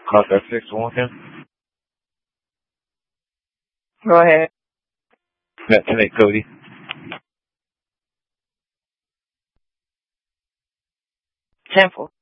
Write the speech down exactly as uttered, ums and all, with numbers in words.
Clock that six one again. Go ahead. Net ten eight Cody. ten four.